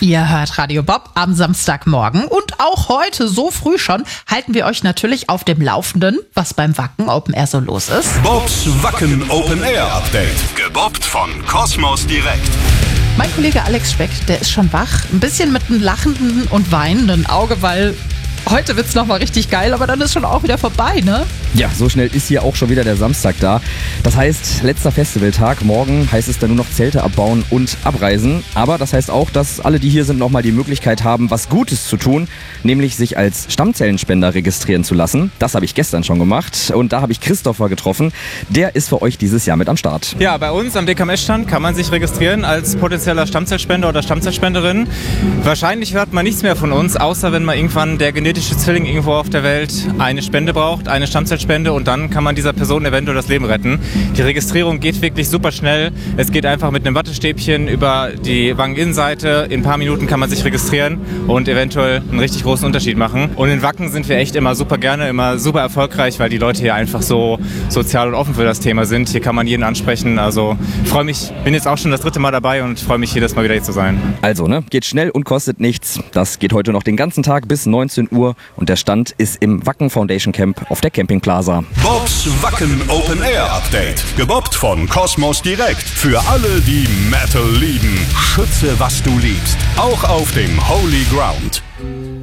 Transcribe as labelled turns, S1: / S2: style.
S1: Ihr hört Radio Bob am Samstagmorgen und auch heute so früh schon halten wir euch natürlich auf dem Laufenden, was beim Wacken Open Air so los ist.
S2: Bobs Wacken Open Air Update. Gebobbt von Kosmos Direkt.
S1: Mein Kollege Alex Speck, der ist schon wach, ein bisschen mit einem lachenden und weinenden Auge, weil heute wird's nochmal richtig geil, aber dann ist schon auch wieder vorbei, ne?
S3: Ja, so schnell ist hier auch schon wieder der Samstag da. Das heißt, letzter Festivaltag. Morgen heißt es dann nur noch Zelte abbauen und abreisen. Aber das heißt auch, dass alle, die hier sind, nochmal die Möglichkeit haben, was Gutes zu tun, nämlich sich als Stammzellenspender registrieren zu lassen. Das habe ich gestern schon gemacht und da habe ich Christopher getroffen. Der ist für euch dieses Jahr mit am Start.
S4: Ja, bei uns am DKMS-Stand kann man sich registrieren als potenzieller Stammzellspender oder Stammzellspenderin. Wahrscheinlich hört man nichts mehr von uns, außer wenn man irgendwann der genetische Zwilling irgendwo auf der Welt eine Spende braucht, eine Stammzellspende, und dann kann man dieser Person eventuell das Leben retten. Die Registrierung geht wirklich super schnell. Es geht einfach mit einem Wattestäbchen über die Wangeninnenseite. In ein paar Minuten kann man sich registrieren und eventuell einen richtig großen Unterschied machen. Und in Wacken sind wir echt immer super gerne, immer super erfolgreich, weil die Leute hier einfach so sozial und offen für das Thema sind. Hier kann man jeden ansprechen. Also freue mich, bin jetzt auch schon das 3. Mal dabei und freue mich, jedes Mal wieder hier zu sein.
S3: Also, geht schnell und kostet nichts. Das geht heute noch den ganzen Tag bis 19 Uhr und der Stand ist im Wacken Foundation Camp auf der Campingplaza.
S2: Bobs Wacken Open Air Update. Gebobbt von Kosmos Direkt. Für alle, die Metal lieben. Schütze, was du liebst. Auch auf dem Holy Ground.